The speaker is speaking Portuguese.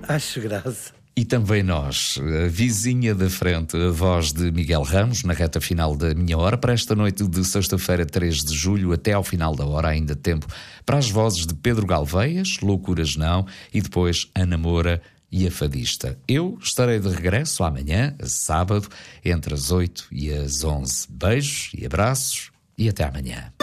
Acho graça. E também nós, a vizinha da frente, a voz de Miguel Ramos, na reta final da minha hora, para esta noite de sexta-feira, 3 de julho, até ao final da hora, ainda tempo para as vozes de Pedro Galveias, Loucuras Não, e depois Ana Moura e a Fadista. Eu estarei de regresso amanhã, sábado, entre as 8 e as 11. Beijos e abraços e até amanhã.